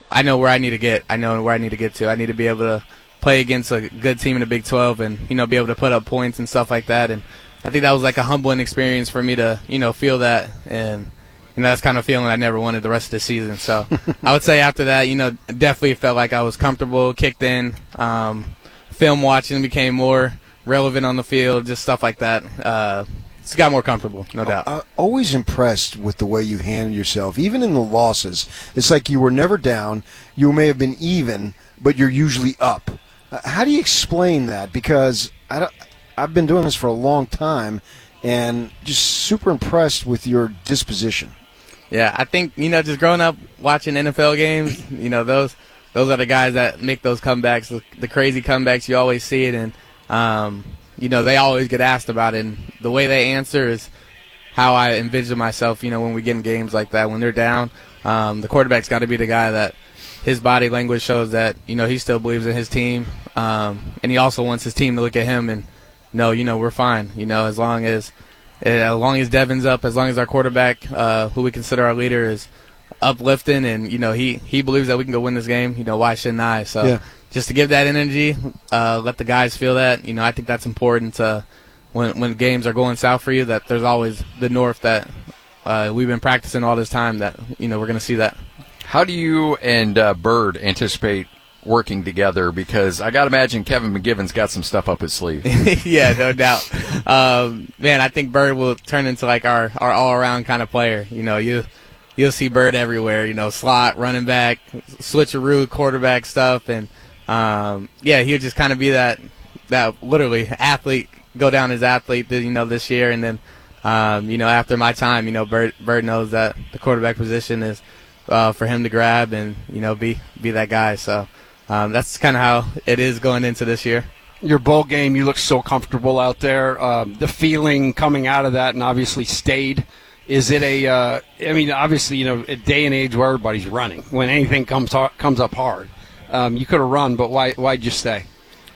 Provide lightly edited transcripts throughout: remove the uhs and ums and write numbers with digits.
I know where I need to get. I know where I need to get to. I need to be able to play against a good team in the Big 12 and, be able to put up points and stuff like that. And I think that was like a humbling experience for me to, feel that. And, that's kind of a feeling I never wanted the rest of the season. So I would say after that, definitely felt like I was comfortable, kicked in. Film watching became more relevant on the field, just stuff like that. It's got more comfortable, no doubt. I'm always impressed with the way you handle yourself, even in the losses. It's like you were never down. You may have been even, but you're usually up. How do you explain that? Because I've been doing this for a long time, and just super impressed with your disposition. Yeah, I think, just growing up watching NFL games, those are the guys that make those comebacks, the crazy comebacks. You always see it, and they always get asked about it, and the way they answer is how I envision myself, when we get in games like that. When they're down, the quarterback's got to be the guy that his body language shows that, he still believes in his team, and he also wants his team to look at him and know, we're fine, as long as Devin's up, as long as our quarterback, who we consider our leader, is uplifting and, he believes that we can go win this game, why shouldn't I? So yeah. Just to give that energy, let the guys feel that, I think that's important when games are going south for you, that there's always the north that we've been practicing all this time, that, we're going to see that. How do you and Bird anticipate working together? Because I got to imagine Kevin McGivern's got some stuff up his sleeve. Yeah, no doubt. Man, I think Bird will turn into like our all-around kind of player. You'll see Bird everywhere, slot, running back, switcheroo, quarterback stuff. And, he'll just kind of be that literally athlete, go down as athlete, this year. And then, after my time, Bird knows that the quarterback position is for him to grab and, be that guy. So that's kind of how it is going into this year. Your bowl game, you look so comfortable out there. The feeling coming out of that and obviously stayed. Is it obviously, a day and age where everybody's running. When anything comes up hard. You could have run, but why'd you stay?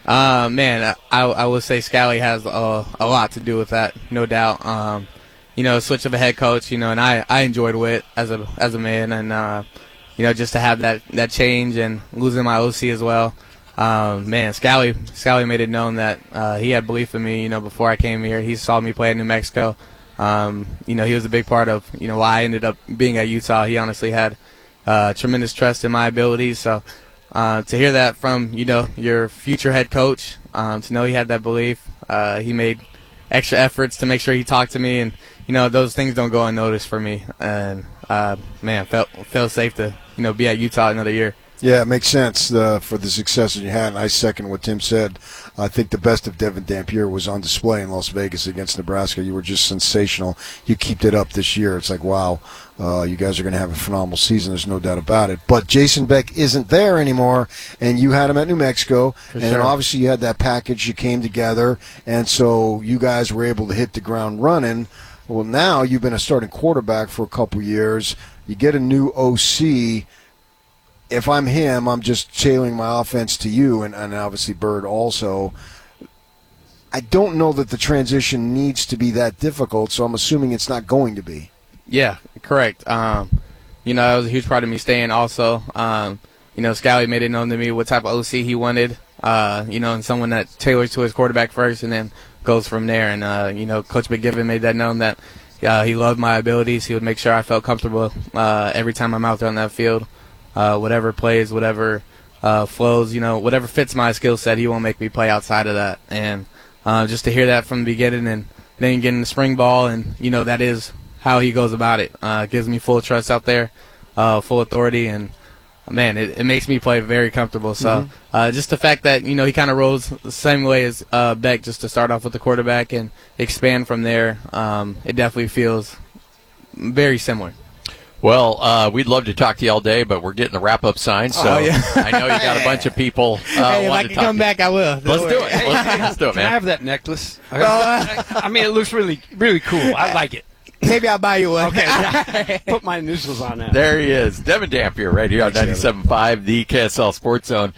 Man, I would say Scally has a lot to do with that, no doubt. Switch of a head coach, and I enjoyed Witt as a man, and just to have that change and losing my OC as well. Man, Scally made it known that he had belief in me, before I came here. He saw me play in New Mexico. He was a big part of, why I ended up being at Utah. He honestly had tremendous trust in my abilities. So to hear that from, your future head coach, to know he had that belief, he made extra efforts to make sure he talked to me, and, those things don't go unnoticed for me. And, man, felt safe to, be at Utah another year. Yeah, it makes sense for the success that you had, and I second what Tim said. I think the best of Devin Dampier was on display in Las Vegas against Nebraska. You were just sensational. You kept it up this year. It's like, wow, you guys are going to have a phenomenal season. There's no doubt about it. But Jason Beck isn't there anymore, and you had him at New Mexico, and obviously you had that package. You came together, and so you guys were able to hit the ground running. Well, now you've been a starting quarterback for a couple years. You get a new OC. If I'm him, I'm just tailoring my offense to you, and obviously Bird also. I don't know that the transition needs to be that difficult, so I'm assuming it's not going to be. Yeah, correct. That was a huge part of me staying also. Scally made it known to me what type of OC he wanted, and someone that tailors to his quarterback first and then goes from there. And, Coach McGivern made that known that he loved my abilities. He would make sure I felt comfortable every time I'm out there on that field. Whatever plays, whatever flows, whatever fits my skill set, he won't make me play outside of that. And just to hear that from the beginning, and then getting the spring ball, and that is how he goes about it. Gives me full trust out there, full authority, and man, it makes me play very comfortable. So just the fact that he kind of rolls the same way as Beck, just to start off with the quarterback and expand from there, it definitely feels very similar. Well, we'd love to talk to you all day, but we're getting the wrap-up sign, so I know you got a bunch of people hey, if I can come back, I will. Let's do it. Let's do it, man. Can I have that necklace? It looks really, really cool. I like it. Maybe I'll buy you one. Okay. Put my initials on that. There he is. Devin Dampier right here on 97.5, the KSL Sports Zone.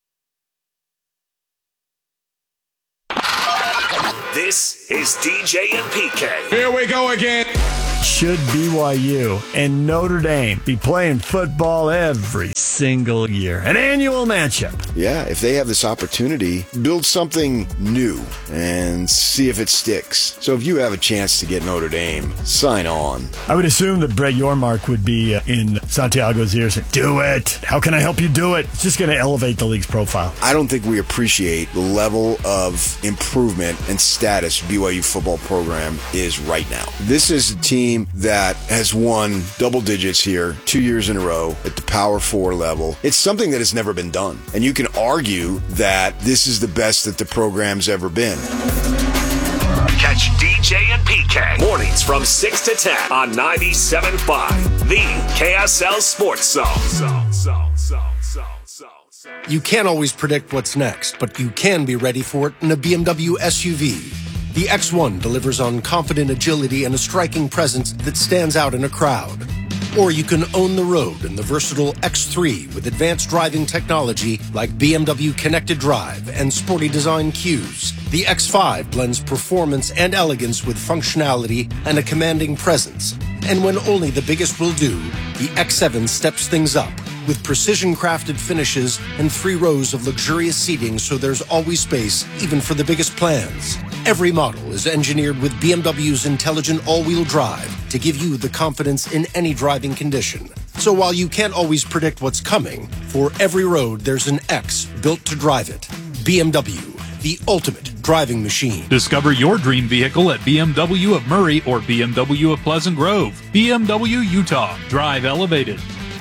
This is DJ and PK. Here we go again. Should BYU and Notre Dame be playing football every single year. An annual matchup. Yeah, if they have this opportunity, build something new and see if it sticks. So if you have a chance to get Notre Dame, sign on. I would assume that Brett Yormark would be in Santiago's ears saying, do it. How can I help you do it? It's just going to elevate the league's profile. I don't think we appreciate the level of improvement and status BYU football program is right now. This is a team that has won double digits here 2 years in a row at the Power 4 level. It's something that has never been done. And you can argue that this is the best that the program's ever been. Catch DJ and PK mornings from 6 to 10 on 97.5, the KSL Sports Zone. You can't always predict what's next, but you can be ready for it in a BMW SUV. The X1 delivers on confident agility and a striking presence that stands out in a crowd. Or you can own the road in the versatile X3 with advanced driving technology like BMW Connected Drive and sporty design cues. The X5 blends performance and elegance with functionality and a commanding presence. And when only the biggest will do, the X7 steps things up with precision-crafted finishes and 3 rows of luxurious seating so there's always space, even for the biggest plans. Every model is engineered with BMW's intelligent all-wheel drive to give you the confidence in any driving condition. So while you can't always predict what's coming, for every road there's an X built to drive it. BMW, the ultimate driving machine. Discover your dream vehicle at BMW of Murray or BMW of Pleasant Grove. BMW Utah. Drive elevated.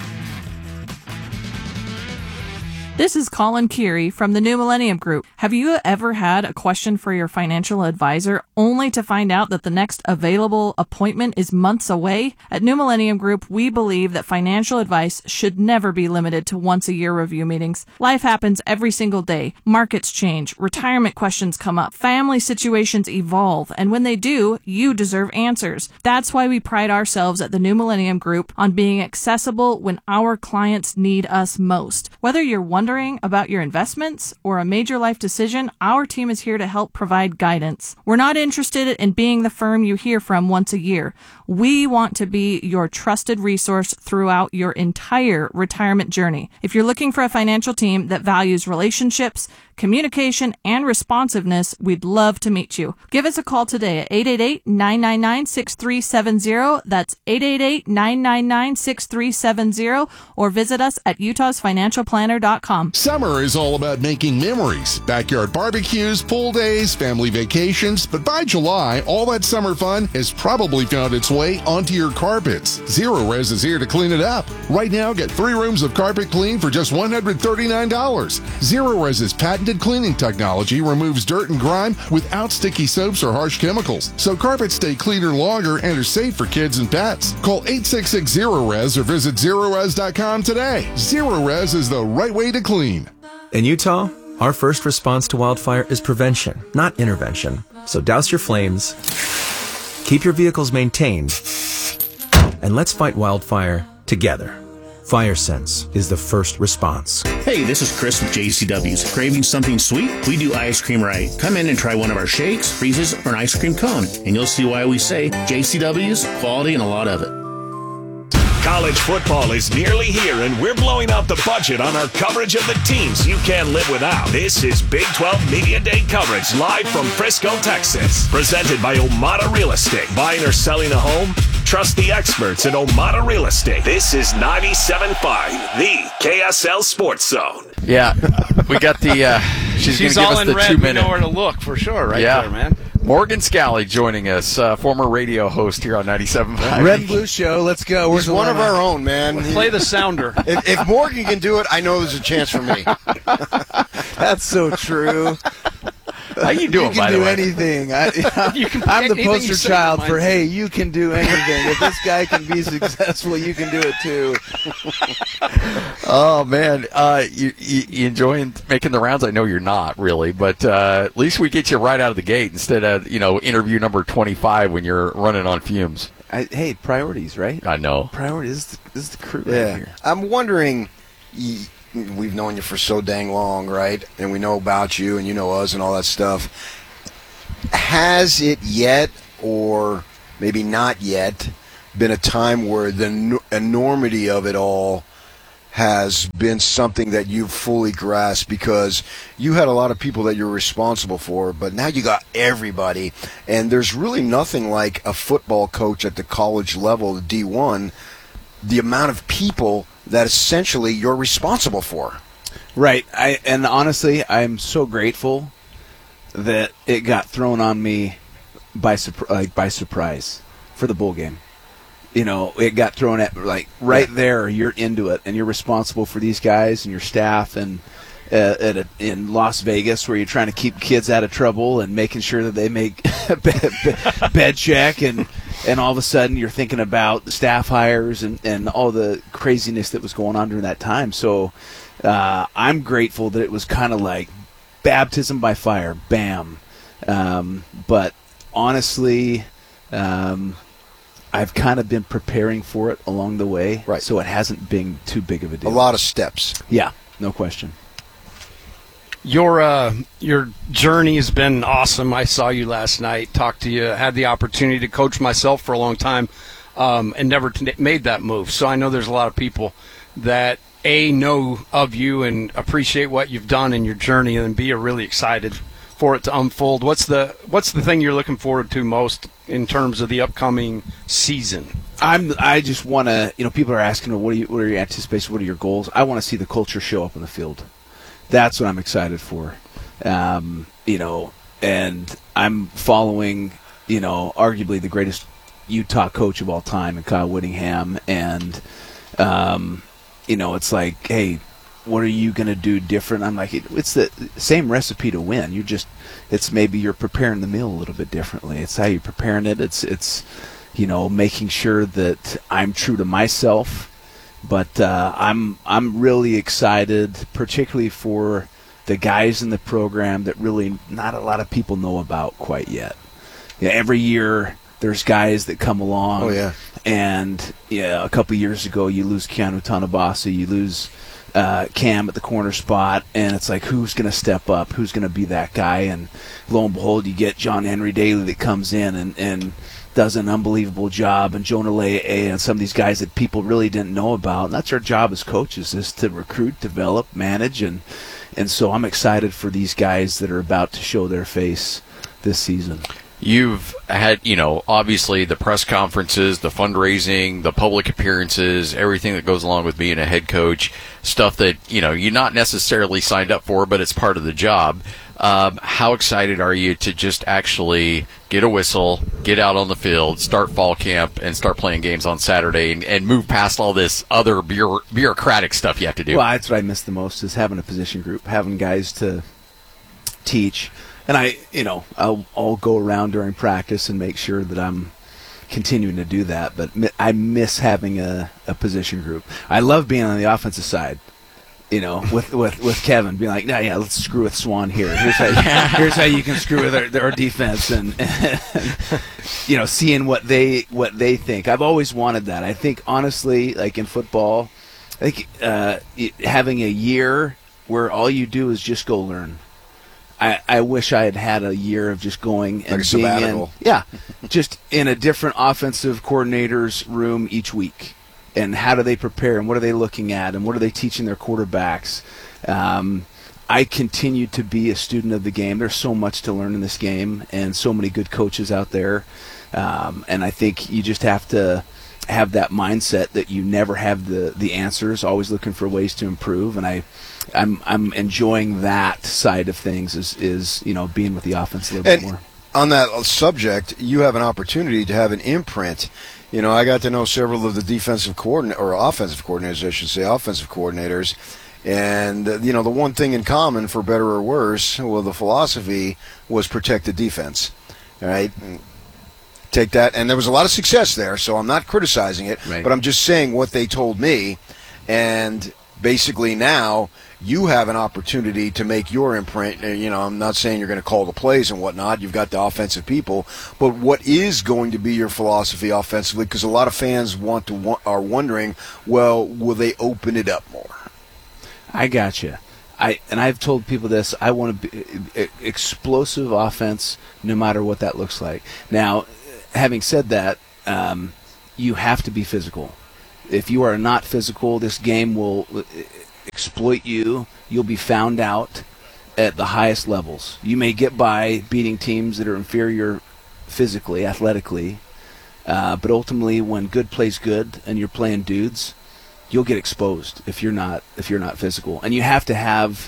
This is Colin Keary from the New Millennium Group. Have you ever had a question for your financial advisor only to find out that the next available appointment is months away? At New Millennium Group, we believe that financial advice should never be limited to once-a-year review meetings. Life happens every single day. Markets change, retirement questions come up, family situations evolve, and when they do, you deserve answers. That's why we pride ourselves at the New Millennium Group on being accessible when our clients need us most. Whether you're wondering about your investments or a major life decision, our team is here to help provide guidance. We're not interested in being the firm you hear from once a year. We want to be your trusted resource throughout your entire retirement journey. If you're looking for a financial team that values relationships, communication, and responsiveness, we'd love to meet you. Give us a call today at 888-999-6370. That's 888-999-6370, or visit us at utahsfinancialplanner.com. Summer is all about making memories. Backyard barbecues, pool days, family vacations. But by July, all that summer fun has probably found its way onto your carpets. Zero Res is here to clean it up. Right now, get 3 rooms of carpet clean for just $139. Zero Res's patented cleaning technology removes dirt and grime without sticky soaps or harsh chemicals. So carpets stay cleaner longer and are safe for kids and pets. Call 866-0RES or visit ZeroRes.com today. Zero Res is the right way to clean. In Utah, our first response to wildfire is prevention, not intervention. So douse your flames, keep your vehicles maintained, and let's fight wildfire together. FireSense is the first response. Hey, this is Chris with JCW's. Craving something sweet? We do ice cream right. Come in and try one of our shakes, freezes, or an ice cream cone, and you'll see why we say JCW's, quality, and a lot of it. College football is nearly here, and we're blowing out the budget on our coverage of the teams you can't live without. This is Big 12 Media Day coverage live from Frisco, Texas. Presented by Omada Real Estate. Buying or selling a home? Trust the experts at Omada Real Estate. This is 97.5, the KSL Sports Zone. Yeah, we got the. She's all give us in the red. 2 We minute. know where to look for sure, right there, man. Morgan Scally joining us, former radio host here on 97.5. Red and Blue Show. Let's go. He's one of our own, man. Play the sounder. If Morgan can do it, I know there's a chance for me. That's so true. How you doing, You by can the do way? anything. You can I'm the anything you poster say, child mine. for, hey, you can do anything. If this guy can be successful, you can do it too. Oh, man. You enjoying making the rounds? I know you're not, really, but at least we get you right out of the gate instead of, interview number 25 when you're running on fumes. Hey, priorities, right? I know. Priorities. This is the crew right Yeah. here. I'm wondering, we've known you for so dang long, right? And we know about you and you know us and all that stuff. Has it yet, or maybe not yet, been a time where the enormity of it all has been something that you've fully grasped, because you had a lot of people that you're responsible for, but now you got everybody, and there's really nothing like a football coach at the college level, the D1, the amount of people that essentially you're responsible for. Right. And honestly, I'm so grateful that it got thrown on me by surprise for the bowl game. You know, it got thrown at there. You're into it, and you're responsible for these guys and your staff, and in Las Vegas, where you're trying to keep kids out of trouble and making sure that they make bed check, and all of a sudden you're thinking about staff hires and all the craziness that was going on during that time. So I'm grateful that it was kind of like baptism by fire, bam. But honestly, I've kind of been preparing for it along the way, right? So it hasn't been too big of a deal. A lot of steps. Yeah, no question. Your journey has been awesome. I saw you last night, talked to you, had the opportunity to coach myself for a long time, and never made that move. So I know there's a lot of people that know of you and appreciate what you've done in your journey, and B, are really excited for it to unfold. What's the thing you're looking forward to most in terms of the upcoming season? I just want to, people are asking, what are your anticipations? What are your goals? I want to see the culture show up in the field. That's what I'm excited for. And I'm following, arguably the greatest Utah coach of all time, and Kyle Whittingham. And, it's like, hey, what are you going to do different? I'm like, it's the same recipe to win. It's maybe you're preparing the meal a little bit differently. It's how you're preparing it. It's making sure that I'm true to myself. But I'm really excited, particularly for the guys in the program that really not a lot of people know about quite yet. Yeah, every year there's guys that come along. Oh, yeah. And a couple years ago you lose Keanu Tanabasa, you lose Cam at the corner spot, and it's like, who's going to step up? Who's going to be that guy? And lo and behold, you get John Henry Daly that comes in and does an unbelievable job, and Jonah Le'e and some of these guys that people really didn't know about. And that's our job as coaches, is to recruit, develop, manage, and so I'm excited for these guys that are about to show their face this season. You've had, obviously the press conferences, the fundraising, the public appearances, everything that goes along with being a head coach, stuff that, you're not necessarily signed up for, but it's part of the job. How excited are you to just actually get a whistle, get out on the field, start fall camp, and start playing games on Saturday, and move past all this other bureaucratic stuff you have to do? Well, that's what I miss the most, is having a position group, having guys to teach. And I'll go around during practice and make sure that I'm continuing to do that. But I miss having a position group. I love being on the offensive side, with Kevin being like, yeah, let's screw with Swan here. Here's how you can screw with our defense, and seeing what they think. I've always wanted that. I think honestly, like in football, I think having a year where all you do is just go learn. I wish I had a year of just going and being in, just in a different offensive coordinator's room each week. And how do they prepare, and what are they looking at, and what are they teaching their quarterbacks? I continue to be a student of the game. There's so much to learn in this game, and so many good coaches out there. And I think you just have to have that mindset that you never have the answers, always looking for ways to improve. And I'm enjoying that side of things, is being with the offense a little bit more. On that subject, you have an opportunity to have an imprint. I got to know several of the offensive coordinators, I should say, offensive coordinators. And, the one thing in common, for better or worse, the philosophy was protect the defense. All right? Take that. And there was a lot of success there, so I'm not criticizing it. Right. But I'm just saying what they told me. And basically now you have an opportunity to make your imprint. I'm not saying you're going to call the plays and whatnot. You've got the offensive people. But what is going to be your philosophy offensively? Because a lot of fans are wondering, well, will they open it up more? I gotcha. I've told people this. I want to be explosive offense, no matter what that looks like. Now, having said that, you have to be physical. If you are not physical, this game will exploit you. You'll be found out at the highest levels. You may get by beating teams that are inferior physically, athletically, but ultimately when good plays good and you're playing dudes, you'll get exposed if you're not physical. And you have to have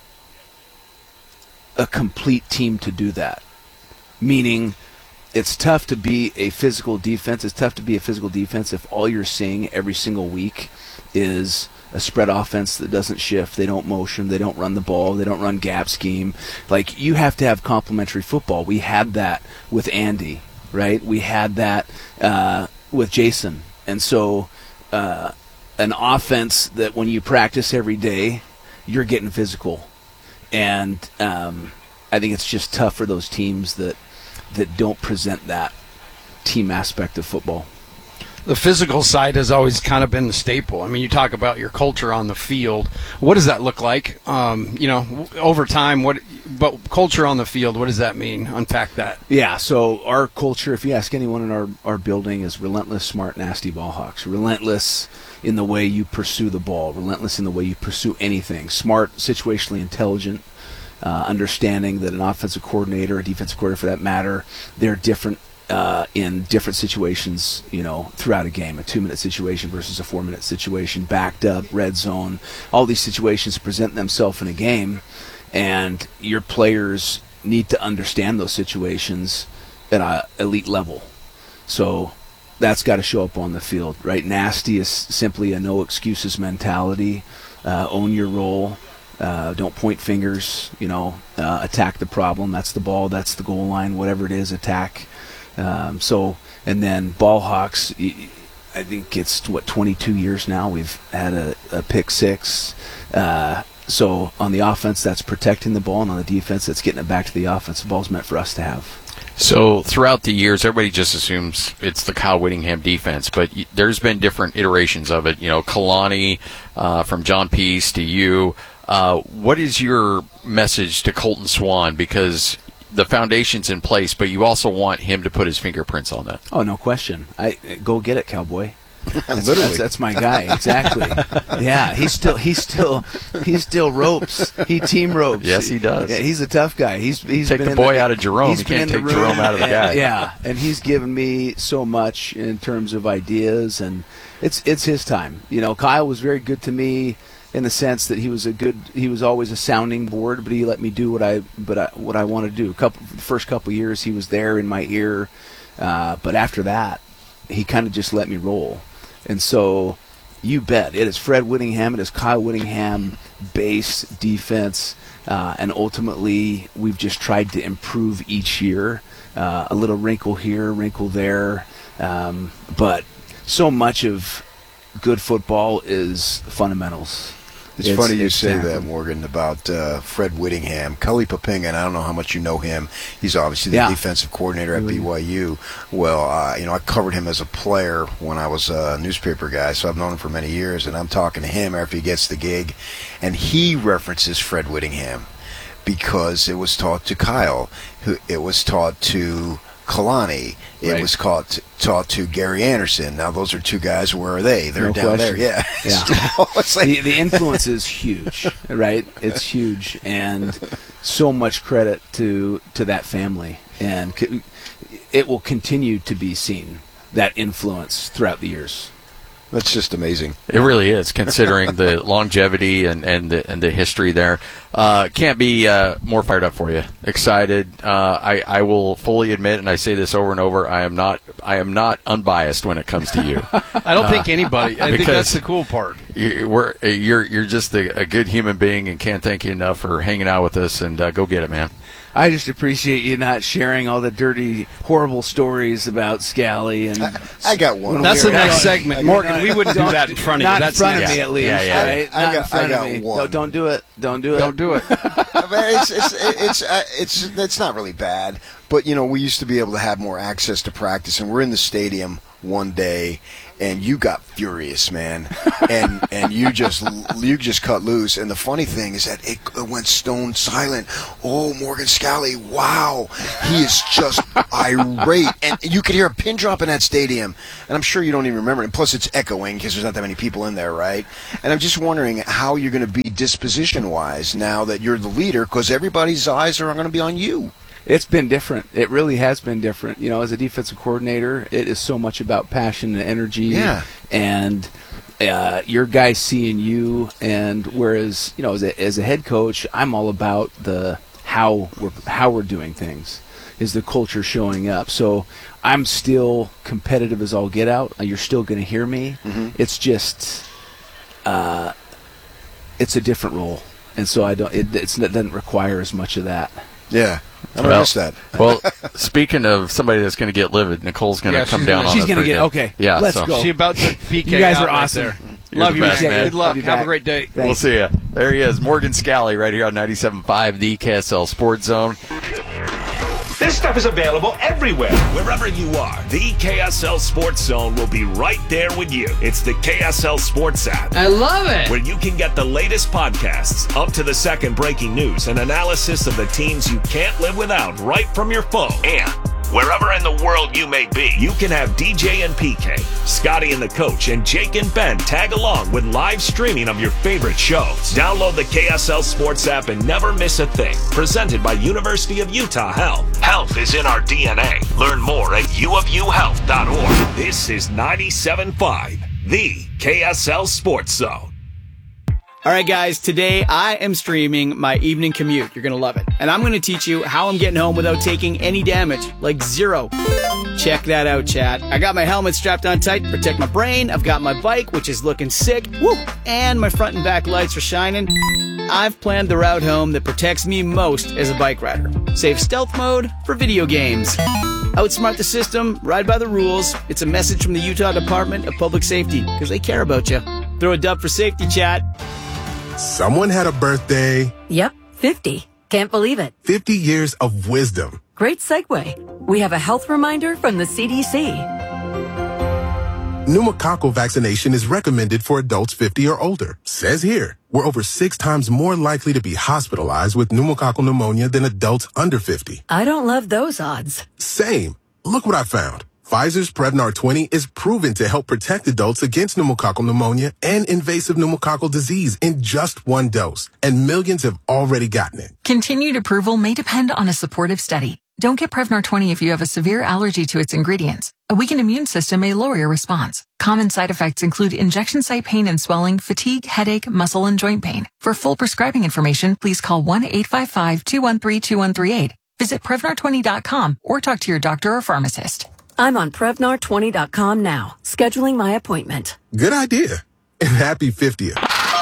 a complete team to do that. Meaning, it's tough to be a physical defense. It's tough to be a physical defense if all you're seeing every single week is a spread offense that doesn't shift. They don't motion. They don't run the ball. They don't run gap scheme. Like, you have to have complementary football. We had that with Andy, right? We had that with Jason. And so an offense that when you practice every day, you're getting physical. And I think it's just tough for those teams that don't present that team aspect of football. The physical side has always kind of been the staple. I mean, you talk about your culture on the field. What does that look like? Over time, but culture on the field, what does that mean? Unpack that. Yeah, so our culture, if you ask anyone in our building, is relentless, smart, nasty ball hawks. Relentless in the way you pursue the ball. Relentless in the way you pursue anything. Smart, situationally intelligent. Understanding that an offensive coordinator, a defensive coordinator for that matter, they're different in different situations, throughout a game. A 2-minute situation versus a 4-minute situation, backed up, red zone. All these situations present themselves in a game, and your players need to understand those situations at an elite level. So that's got to show up on the field, right? Nasty is simply a no excuses mentality. Own your role. Don't point fingers, attack the problem. That's the ball, that's the goal line, whatever it is, attack. And then ball hawks, I think it's, 22 years now we've had a pick six. So on the offense, that's protecting the ball, and on the defense, that's getting it back to the offense. The ball's meant for us to have. So throughout the years, everybody just assumes it's the Kyle Whittingham defense, but there's been different iterations of it. Kalani, from John Peace to you. What is your message to Colton Swan? Because the foundation's in place, but you also want him to put his fingerprints on that. Oh, no question. Go get it, cowboy. Literally, that's my guy. Exactly. Yeah, he's still ropes. He team ropes. Yes, he does. Yeah, he's a tough guy. He's take been the boy out of Jerome. You can't take Jerome out of the guy. Yeah, and he's given me so much in terms of ideas, and it's his time. Kyle was very good to me in the sense that he was always a sounding board, but he let me do what I want to do. The first couple years he was there in my ear, but after that he kind of just let me roll. And so you bet it is Fred Whittingham, it is Kyle Whittingham base defense, and ultimately we've just tried to improve each year, a little wrinkle here, wrinkle there, but so much of good football is fundamentals. It's funny you say that, Morgan, about Fred Whittingham. Cully Papinga, and I don't know how much you know him. He's obviously the defensive coordinator at BYU. Well, I covered him as a player when I was a newspaper guy, so I've known him for many years, and I'm talking to him after he gets the gig, and he references Fred Whittingham because it was taught to Kyle. It was taught to Kalani. It was taught to Gary Anderson. Now, those are two guys. Where are they? They're no down question. there. Yeah. It's like the influence is huge, right? It's huge, and so much credit to that family, and it will continue to be seen, that influence throughout the years. That's just amazing. It really is, considering the longevity and the history there. Can't be more fired up for you. Excited. I will fully admit, and I say this over and over, I am not unbiased when it comes to you. I don't think anybody. I think that's the cool part. You're just a good human being, and can't thank you enough for hanging out with us. And go get it, man. I just appreciate you not sharing all the dirty, horrible stories about Scally. And I got one. That's the next segment, Morgan. We wouldn't do that in front of you. Not in front of me, at least. Yeah. Right? Not in front of me. One. No, don't do it. Don't do it. Don't do it. It's not really bad, but we used to be able to have more access to practice, and we're in the stadium one day, and you got furious, man, and you just cut loose. And the funny thing is that it went stone silent. Oh, Morgan Scally, wow, he is just irate, and you could hear a pin drop in that stadium. And I'm sure you don't even remember. And plus, it's echoing because there's not that many people in there, right? And I'm just wondering how you're going to be disposition-wise now that you're the leader, because everybody's eyes are going to be on you. It's been different. It really has been different. You know, as a defensive coordinator, it is so much about passion and energy. Yeah. And your guys seeing you, and whereas, you know, as a head coach, I'm all about the how we're doing things. Is the culture showing up? So I'm still competitive as all get out. You're still going to hear me. Mm-hmm. It's just, it's a different role, and so it doesn't require as much of that. Yeah. I don't miss that. Well, speaking of somebody that's going to get livid, Nicole's going to come down on us. She's going to get okay. Yeah, let's go. She's about to PK. You guys are right awesome. There. Love you, man. Good luck. Have a great day. Thanks. We'll see you. There he is, Morgan Scally, right here on 97.5, the KSL Sports Zone. This stuff is available everywhere. Wherever you are, the KSL Sports Zone will be right there with you. It's the KSL Sports app. I love it. Where you can get the latest podcasts, up to the second breaking news, and analysis of the teams you can't live without right from your phone. And wherever in the world you may be, you can have DJ and PK, Scotty and the Coach, and Jake and Ben tag along with live streaming of your favorite shows. Download the KSL Sports app and never miss a thing. Presented by University of Utah Health. Health is in our DNA. Learn more at uofuhealth.org. This is 97.5, the KSL Sports Zone. All right, guys, today I am streaming my evening commute. You're going to love it. And I'm going to teach you how I'm getting home without taking any damage, like zero. Check that out, chat. I got my helmet strapped on tight to protect my brain. I've got my bike, which is looking sick. Woo! And my front and back lights are shining. I've planned the route home that protects me most as a bike rider. Save stealth mode for video games. Outsmart the system, ride by the rules. It's a message from the Utah Department of Public Safety, because they care about you. Throw a dub for safety, chat. Someone had a birthday. Yep, 50. Can't believe it. 50 years of wisdom. Great segue. We have a health reminder from the CDC. Pneumococcal vaccination is recommended for adults 50 or older. Says here, we're over 6 times more likely to be hospitalized with pneumococcal pneumonia than adults under 50. I don't love those odds. Same. Look what I found. Pfizer's Prevnar 20 is proven to help protect adults against pneumococcal pneumonia and invasive pneumococcal disease in just 1 dose, and millions have already gotten it. Continued approval may depend on a supportive study. Don't get Prevnar 20 if you have a severe allergy to its ingredients. A weakened immune system may lower your response. Common side effects include injection site pain and swelling, fatigue, headache, muscle, and joint pain. For full prescribing information, please call 1-855-213-2138. Visit Prevnar20.com or talk to your doctor or pharmacist. I'm on Prevnar20.com now, scheduling my appointment. Good idea. And happy 50th.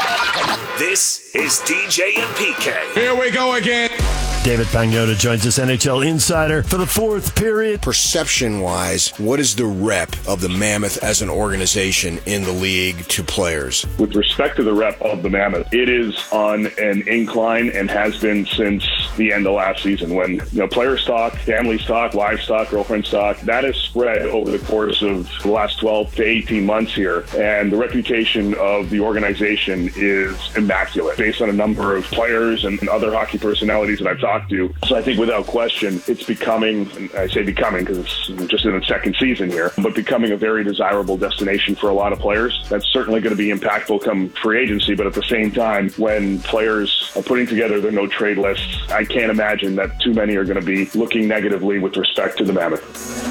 This is DJ and PK. Here we go again. David Pagnotta joins us, NHL Insider, for the 4th period. Perception-wise, what is the rep of the Mammoth as an organization in the league to players? With respect to the rep of the Mammoth, it is on an incline and has been since the end of last season when, player stock, family stock, wife stock, girlfriend stock, that has spread over the course of the last 12 to 18 months here. And the reputation of the organization is immaculate based on a number of players and other hockey personalities that I've talked to. So I think without question, it's becoming, and I say becoming because it's just in its second season here, but becoming a very desirable destination for a lot of players. That's certainly going to be impactful come free agency, but at the same time, when players are putting together their no-trade lists, I can't imagine that too many are going to be looking negatively with respect to the Mammoth.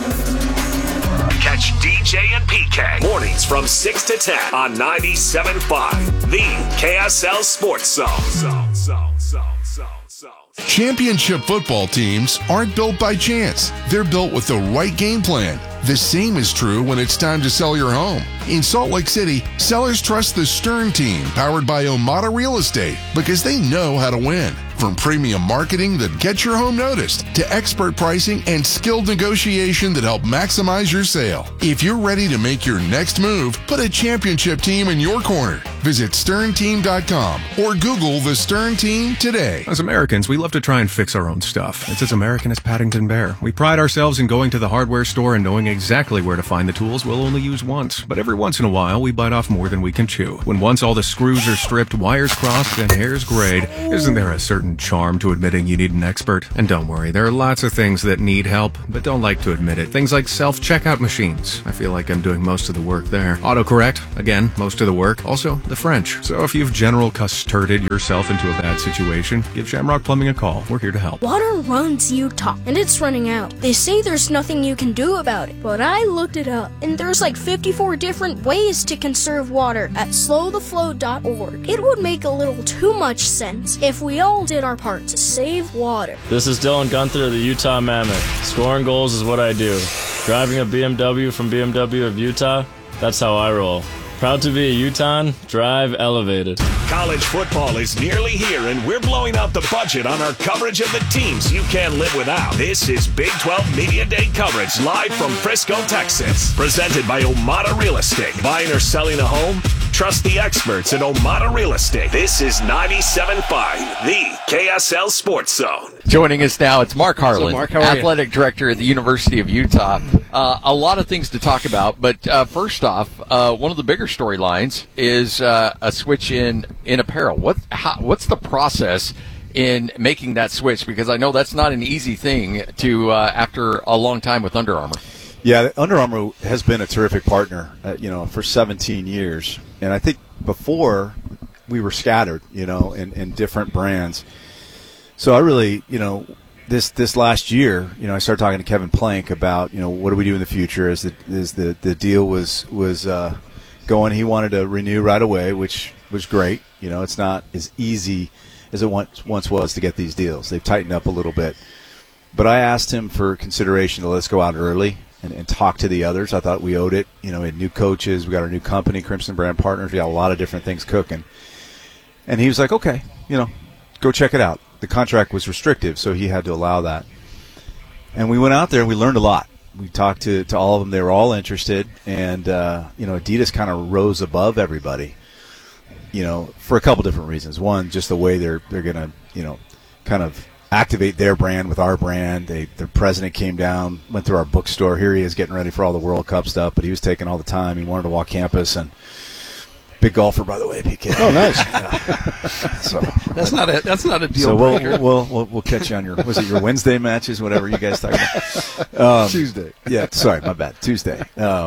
Catch DJ and PK mornings from 6 to 10 on 97.5, the KSL Sports Zone. Championship football teams aren't built by chance. They're built with the right game plan. The same is true when it's time to sell your home. In Salt Lake City, sellers trust the Stern team, powered by Omada Real Estate, because they know how to win. From premium marketing that gets your home noticed to expert pricing and skilled negotiation that help maximize your sale. If you're ready to make your next move, put a championship team in your corner. Visit sternteam.com or Google the Stern Team today. As Americans, we love to try and fix our own stuff. It's as American as Paddington Bear. We pride ourselves in going to the hardware store and knowing exactly where to find the tools we'll only use once. But every once in a while, we bite off more than we can chew. When once all the screws are stripped, wires crossed, and hairs grayed, isn't there a certain charm to admitting you need an expert? And don't worry, there are lots of things that need help, but don't like to admit it. Things like self-checkout machines. I feel like I'm doing most of the work there. Autocorrect, again, most of the work. Also, the French. So if you've general custarded yourself into a bad situation, give Shamrock Plumbing a call. We're here to help. Water runs Utah, and it's running out. They say there's nothing you can do about it, but I looked it up, and there's like 54 different ways to conserve water at slowtheflow.org. It would make a little too much sense if we all did our part to save water. This is Dylan Gunther of the Utah Mammoth. Scoring goals is what I do. Driving a BMW from BMW of Utah, that's how I roll. Proud to be a Utahn, drive elevated. College football is nearly here, and we're blowing out the budget on our coverage of the teams you can't live without. This is Big 12 Media Day coverage live from Frisco, Texas. Presented by Omada Real Estate. Buying or selling a home? Trust the experts at Omada Real Estate. This is 97.5, the KSL Sports Zone. Joining us now, it's Mark Harlan, Mark, how are you? athletic director at the University of Utah. A lot of things to talk about, but first off, one of the bigger storylines is a switch in apparel. What's the process in making that switch? Because I know that's not an easy thing to after a long time with Under Armour. Yeah, Under Armour has been a terrific partner, for 17 years. And I think before we were scattered, in different brands. So I really, this last year, I started talking to Kevin Plank about, what do we do in the future as the deal was going. He wanted to renew right away, which was great. It's not as easy as it once was to get these deals. They've tightened up a little bit. But I asked him for consideration to let us go out early and talk to the others. I thought we owed it. We had new coaches. We got our new company, Crimson Brand Partners. We got a lot of different things cooking. And he was like, okay, go check it out. The contract was restrictive, so he had to allow that. And we went out there and we learned a lot. We talked to all of them. They were all interested. And, Adidas kind of rose above everybody, for a couple different reasons. One, just the way they're going to, kind of activate their brand with our brand. Their president came down, went through our bookstore. Here he is getting ready for all the World Cup stuff, but he was taking all the time. He wanted to walk campus, and big golfer, by the way, PK. Oh, nice. So that's not a deal so breaker. We'll catch you on your your Wednesday matches, whatever you guys talk about. Tuesday. Yeah, sorry, my bad. Tuesday.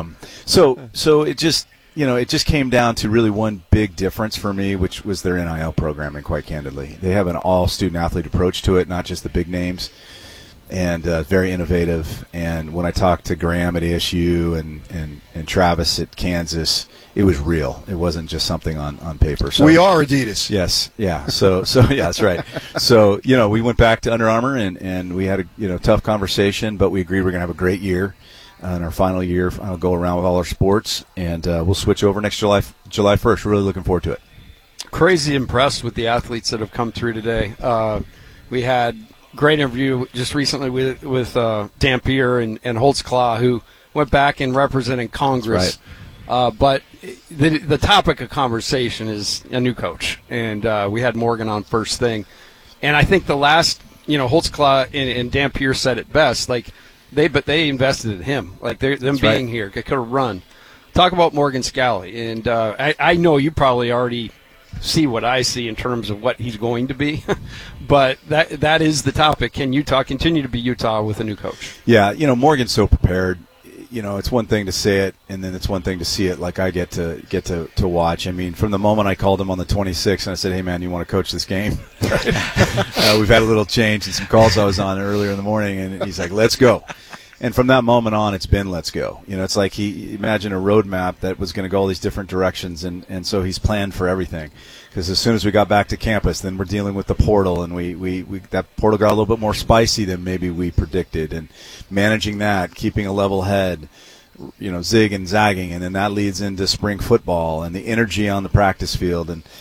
So it just it just came down to really one big difference for me, which was their NIL programming. Quite candidly, they have an all student athlete approach to it, not just the big names. And very innovative. And when I talked to Graham at ASU and Travis at Kansas, it was real. It wasn't just something on paper. So we are Adidas. Yes, yeah. So yeah, that's right. So we went back to Under Armour and we had a tough conversation, but we agreed we're gonna have a great year. In our final year, I'll go around with all our sports, and we'll switch over next July 1st. We're really looking forward to it. Crazy impressed with the athletes that have come through today. We had great interview just recently with Dampier and Holtzclaw, who went back and represented Congress. Right. But the topic of conversation is a new coach, and we had Morgan on first thing. And I think the last, Holtzclaw and Dampier said it best. Like they invested in him. Like them That's being right. here, they could have run. Talk about Morgan Scalley, and I know you probably already see what I see in terms of what he's going to be, but that is the topic. Can Utah continue to be Utah with a new coach? Yeah, Morgan's so prepared. It's one thing to say it, and then it's one thing to see it. Like I get to watch. I mean, from the moment I called him on the 26th and I said, "Hey, man, you want to coach this game?" We've had a little change in some calls I was on earlier in the morning, and he's like, "Let's go." And from that moment on, it's been let's go. It's like he imagined a roadmap that was going to go all these different directions, and so he's planned for everything. Because as soon as we got back to campus, then we're dealing with the portal, and we that portal got a little bit more spicy than maybe we predicted, and managing that, keeping a level head, zig and zagging, and then that leads into spring football and the energy on the practice field, and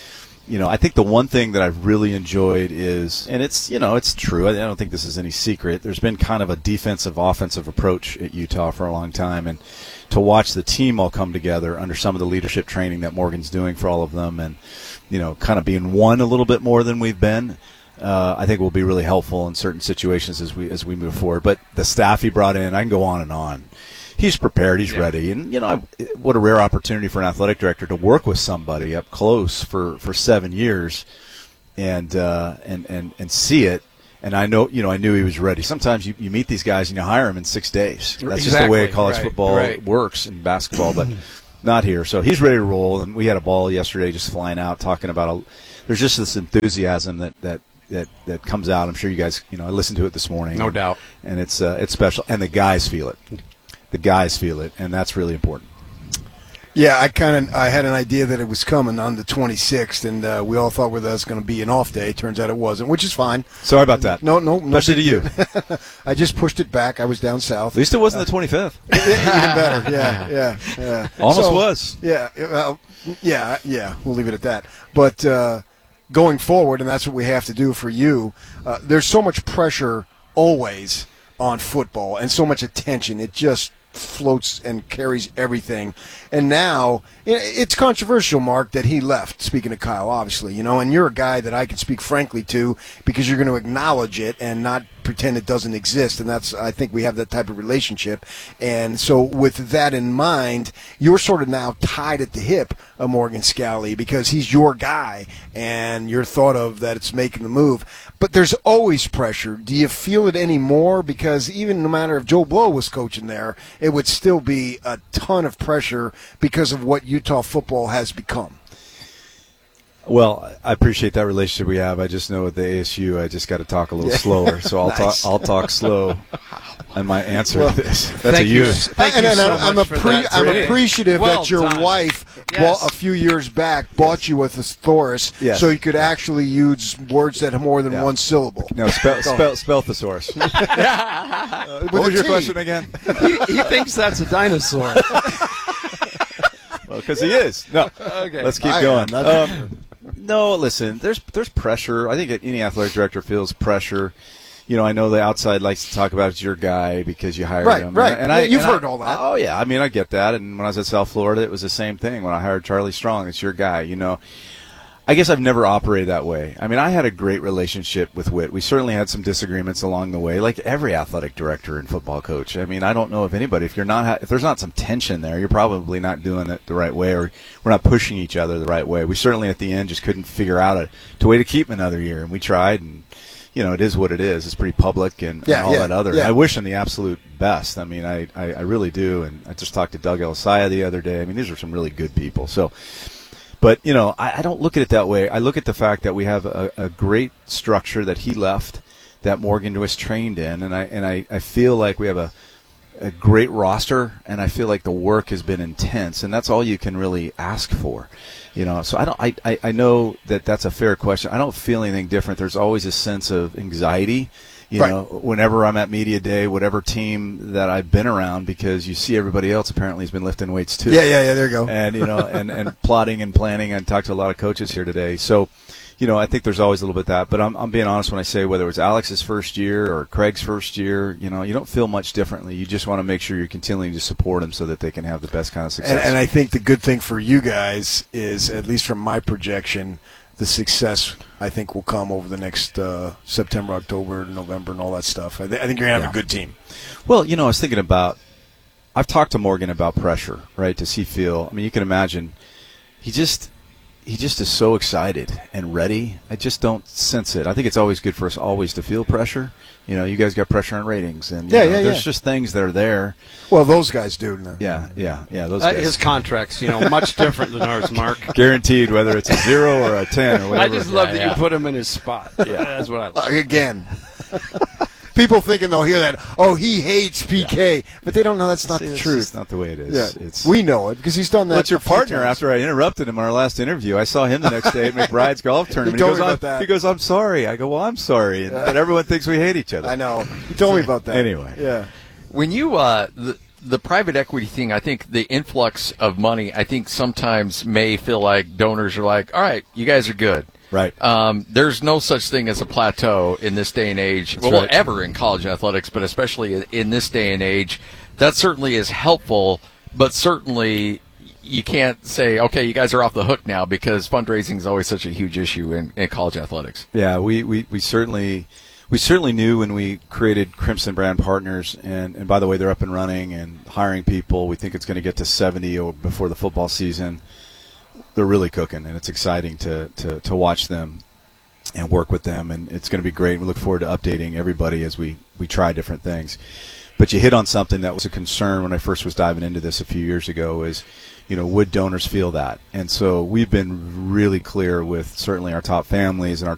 I think the one thing that I've really enjoyed is, and it's true, I don't think this is any secret, there's been kind of a defensive-offensive approach at Utah for a long time, and to watch the team all come together under some of the leadership training that Morgan's doing for all of them, and, kind of being one a little bit more than we've been, I think will be really helpful in certain situations as we move forward. But the staff he brought in, I can go on and on. He's prepared. He's ready. And, what a rare opportunity for an athletic director to work with somebody up close for 7 years and see it. And I knew he was ready. Sometimes you meet these guys and you hire them in 6 days. That's just the way college football works in basketball, but not here. So he's ready to roll. And we had a ball yesterday just flying out talking about there's just this enthusiasm that comes out. I'm sure you guys, I listened to it this morning. No doubt. And it's special. And the guys feel it. And that's really important. Yeah, I had an idea that it was coming on the 26th, and we all thought that was going to be an off day. Turns out it wasn't, which is fine. Sorry about that. No. Especially to you. I just pushed it back. I was down south. At least it wasn't the 25th. Even better. Yeah. Almost was. Yeah. Yeah. We'll leave it at that. But going forward, and that's what we have to do for you, there's so much pressure always on football and so much attention. It just floats and carries everything. And now it's controversial, Mark, that he left, speaking of Kyle, obviously, and you're a guy that I can speak frankly to because you're going to acknowledge it and not pretend it doesn't exist. And I think we have that type of relationship. And so with that in mind, you're sort of now tied at the hip of Morgan Scalley because he's your guy and you're thought of that it's making the move. But there's always pressure. Do you feel it anymore? Because even no matter if Joe Blow was coaching there, it would still be a ton of pressure because of what Utah football has become. Well, I appreciate that relationship we have. I just know at the ASU, I just got to talk a little slower, so I'll talk slow. And my answer to this, that's a you. I'm appreciative that your wife, a few years back, bought you a thesaurus so you could actually use words that have more than one syllable. No, spell thesaurus. What was your question again? He thinks that's a dinosaur. Well, because he is. No. Okay. Let's keep going. No, listen, there's pressure. I think any athletic director feels pressure. I know the outside likes to talk about it's your guy because you hired him. Right. And you've heard all that. Oh, yeah. I mean, I get that. And when I was at South Florida, it was the same thing. When I hired Charlie Strong, it's your guy, I guess I've never operated that way. I mean, I had a great relationship with Whit. We certainly had some disagreements along the way, like every athletic director and football coach. I mean, I don't know if anybody, if there's not some tension there, you're probably not doing it the right way, or we're not pushing each other the right way. We certainly at the end just couldn't figure out a way to keep him another year, and we tried, and it is what it is. It's pretty public and all that other. Yeah. I wish him the absolute best. I mean, I really do, and I just talked to Doug Elisaya the other day. I mean, these are some really good people. So. But, I don't look at it that way. I look at the fact that we have a great structure that he left, that Morgan was trained in, and I feel like we have a great roster, and I feel like the work has been intense, and that's all you can really ask for. So I know that that's a fair question. I don't feel anything different. There's always a sense of anxiety. Whenever I'm at media day, whatever team that I've been around, because you see everybody else apparently has been lifting weights too. Yeah. There you go. And and plotting and planning. I talked to a lot of coaches here today, so I think there's always a little bit of that. But I'm being honest when I say whether it was Alex's first year or Craig's first year, you don't feel much differently. You just want to make sure you're continuing to support them so that they can have the best kind of success. And I think the good thing for you guys is, at least from my projection, the success, I think, will come over the next September, October, November, and all that stuff. I think you're going to have a good team. Well, I was thinking I've talked to Morgan about pressure, right? Does he feel, you can imagine, he just is so excited and ready. I just don't sense it. I think it's always good for us always to feel pressure. You guys got pressure on ratings, and there's just things that are there. Well, those guys do. Yeah. Those guys. His contract's, much different than ours, Mark. Guaranteed, whether it's a 0 or a 10 or whatever. I just love that you put him in his spot. Yeah, that's what I like. Again. People thinking they'll hear that, he hates PK, but they don't know that's not the truth. It's not the way it is. Yeah. We know it because he's done that. What's your partner? After I interrupted him on our last interview, I saw him the next day at McBride's golf tournament. He goes, I'm sorry. I go, well, I'm sorry. But everyone thinks we hate each other. I know. He told me about that. Anyway. Yeah. When you the private equity thing, I think the influx of money, I think sometimes may feel like donors are like, all right, you guys are good. Right. There's no such thing as a plateau in this day and age. That's right. Ever in college athletics, but especially in this day and age. That certainly is helpful, but certainly you can't say, okay, you guys are off the hook now, because fundraising is always such a huge issue in college athletics. Yeah, we certainly knew when we created Crimson Brand Partners, and by the way, they're up and running and hiring people. We think it's going to get to 70 before the football season. They're really cooking, and it's exciting to watch them and work with them, and it's going to be great. We look forward to updating everybody as we try different things. But you hit on something that was a concern when I first was diving into this a few years ago is, would donors feel that? And so we've been really clear with certainly our top families and our